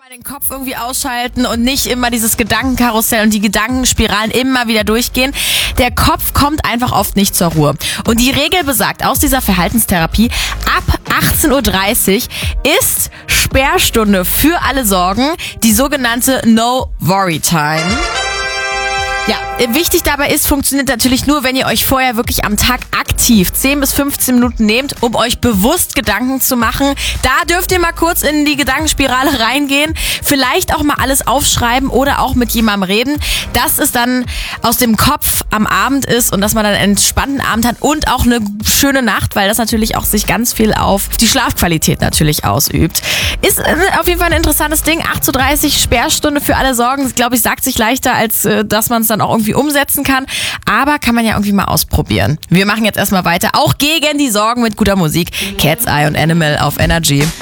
Den Kopf irgendwie ausschalten und nicht immer dieses Gedankenkarussell und die Gedankenspiralen immer wieder durchgehen. Der Kopf kommt einfach oft nicht zur Ruhe. Und die Regel besagt aus dieser Verhaltenstherapie, ab 18:30 Uhr ist Sperrstunde für alle Sorgen, die sogenannte No-Worry-Time. Ja, wichtig dabei ist, funktioniert natürlich nur, wenn ihr euch vorher wirklich am Tag aktiv 10 bis 15 Minuten nehmt, um euch bewusst Gedanken zu machen. Da dürft ihr mal kurz in die Gedankenspirale reingehen, vielleicht auch mal alles aufschreiben oder auch mit jemandem reden, dass es dann aus dem Kopf am Abend ist und dass man dann einen entspannten Abend hat und auch eine schöne Nacht, weil das natürlich auch sich ganz viel auf die Schlafqualität natürlich ausübt. Ist auf jeden Fall ein interessantes Ding. 8:30 Uhr Sperrstunde für alle Sorgen. Das, glaube ich, sagt sich leichter, als dass man es dann auch irgendwie umsetzen kann. Aber kann man ja irgendwie mal ausprobieren. Wir machen jetzt erstmal weiter. Auch gegen die Sorgen mit guter Musik. Cat's Eye und Animal auf Energy.